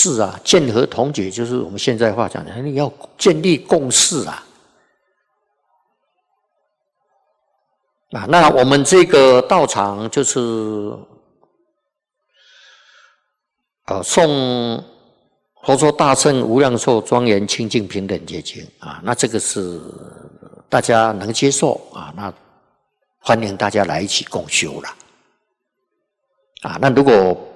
事啊，见和同解，就是我们现在话讲的，你要建立共识啊。那我们这个道场就是诵佛说大乘无量寿庄严清净平等觉经啊，那这个是大家能接受啊，那欢迎大家来一起共修了啊。那如果